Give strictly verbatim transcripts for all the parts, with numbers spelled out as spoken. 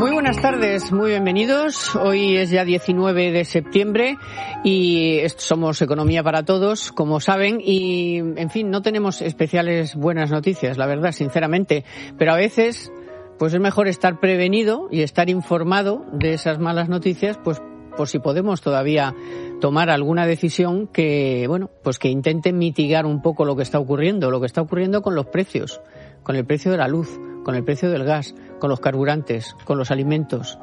Muy buenas tardes, muy bienvenidos. Hoy es ya diecinueve de septiembre y somos Economía para Todos, como saben, y en fin, no tenemos especiales buenas noticias, la verdad, sinceramente, pero a veces pues es mejor estar prevenido y estar informado de esas malas noticias, pues por si podemos todavía tomar alguna decisión que, bueno, pues que intente mitigar un poco lo que está ocurriendo, lo que está ocurriendo con los precios, con el precio de la luz, con el precio del gas, con los carburantes, con los alimentos,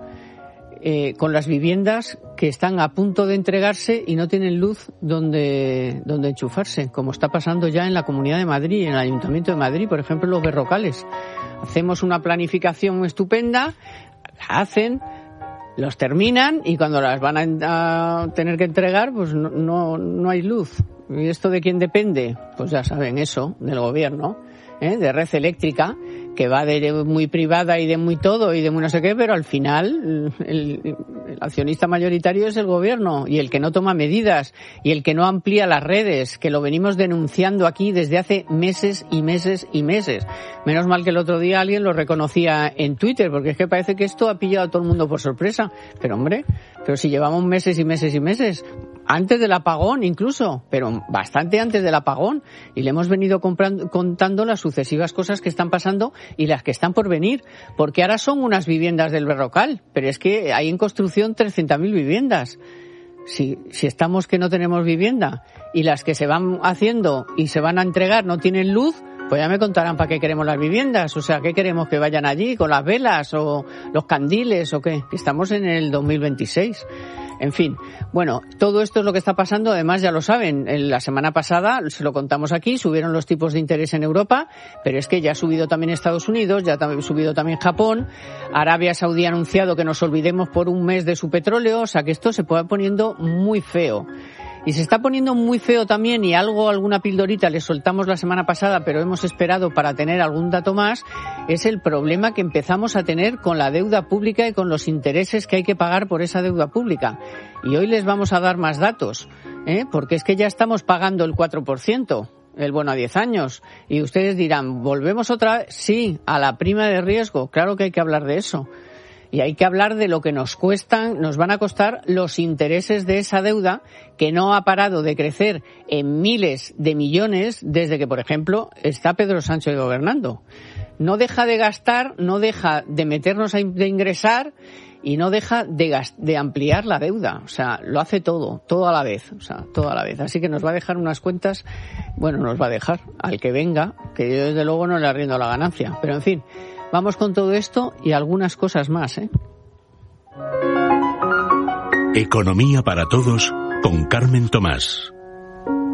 eh, con las viviendas que están a punto de entregarse y no tienen luz donde, donde enchufarse, como está pasando ya en la Comunidad de Madrid, en el Ayuntamiento de Madrid, por ejemplo, los berrocales. Hacemos una planificación estupenda, la hacen, los terminan y cuando las van a, a tener que entregar, pues no, no, no hay luz. ¿Y esto de quién depende? Pues ya saben eso, del gobierno, ¿eh? De Red Eléctrica, que va de muy privada y de muy todo y de muy no sé qué, pero al final el, el accionista mayoritario es el gobierno y el que no toma medidas y el que no amplía las redes, que lo venimos denunciando aquí desde hace meses y meses y meses. Menos mal que el otro día alguien lo reconocía en Twitter, porque es que parece que esto ha pillado a todo el mundo por sorpresa. Pero hombre, pero si llevamos meses y meses y meses, antes del apagón incluso, pero bastante antes del apagón, y le hemos venido comprando, contando las sucesivas cosas que están pasando y las que están por venir, porque ahora son unas viviendas del berrocal, pero es que hay en construcción trescientas mil viviendas. Si, si estamos que no tenemos vivienda y las que se van haciendo y se van a entregar no tienen luz, pues ya me contarán para qué queremos las viviendas. O sea, ¿qué queremos? ¿Que vayan allí con las velas o los candiles o qué? Que estamos en el dos mil veintiséis. En fin, bueno, todo esto es lo que está pasando. Además, ya lo saben, la semana pasada, se lo contamos aquí, subieron los tipos de interés en Europa, pero es que ya ha subido también Estados Unidos, ya ha subido también Japón. Arabia Saudí ha anunciado que nos olvidemos por un mes de su petróleo, o sea que esto se puede poniendo muy feo. Y se está poniendo muy feo también, y algo, alguna pildorita le soltamos la semana pasada, pero hemos esperado para tener algún dato más, es el problema que empezamos a tener con la deuda pública y con los intereses que hay que pagar por esa deuda pública. Y hoy les vamos a dar más datos, ¿eh? Porque es que ya estamos pagando el cuatro por ciento, el bono a diez años. Y ustedes dirán, ¿volvemos otra vez? Sí, a la prima de riesgo. Claro que hay que hablar de eso. Y hay que hablar de lo que nos cuestan, nos van a costar los intereses de esa deuda que no ha parado de crecer en miles de millones desde que, por ejemplo, está Pedro Sánchez gobernando. No deja de gastar, no deja de meternos a de ingresar y no deja de, gast- de ampliar la deuda. O sea, lo hace todo, todo a la vez, o sea, todo a la vez. Así que nos va a dejar unas cuentas, bueno, nos va a dejar al que venga, que yo desde luego no le arriendo la ganancia. Pero en fin, vamos con todo esto y algunas cosas más, ¿eh? Economía para Todos con Carmen Tomás.